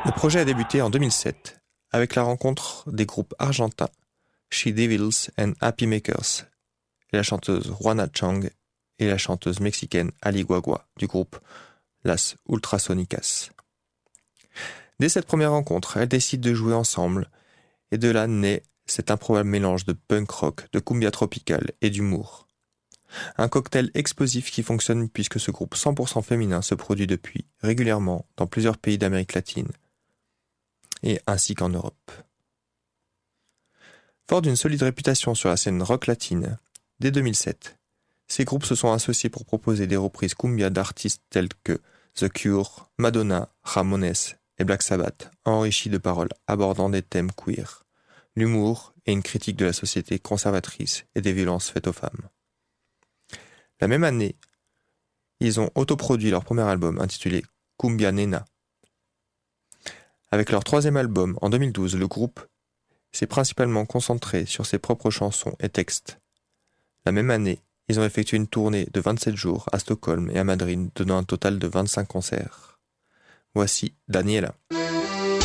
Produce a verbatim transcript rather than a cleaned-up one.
Le projet a débuté en deux mille sept avec la rencontre des groupes argentins She Devils and Happy Makers et la chanteuse Juana Chang et la chanteuse mexicaine Ali Guagua du groupe Las Ultrasonicas. Dès cette première rencontre, elles décident de jouer ensemble et de là naît cet improbable mélange de punk rock, de cumbia tropicale et d'humour. Un cocktail explosif qui fonctionne puisque ce groupe cent pour cent féminin se produit depuis régulièrement dans plusieurs pays d'Amérique latine et ainsi qu'en Europe. Fort d'une solide réputation sur la scène rock latine, dès deux mille sept, ces groupes se sont associés pour proposer des reprises cumbia d'artistes tels que The Cure, Madonna, Ramones et Black Sabbath, enrichies de paroles abordant des thèmes queer, l'humour et une critique de la société conservatrice et des violences faites aux femmes. La même année, ils ont autoproduit leur premier album intitulé Cumbia Nena. Avec leur troisième album, en deux mille douze, le groupe s'est principalement concentré sur ses propres chansons et textes. La même année, ils ont effectué une tournée de vingt-sept jours à Stockholm et à Madrid, donnant un total de vingt-cinq concerts. Voici Daniela.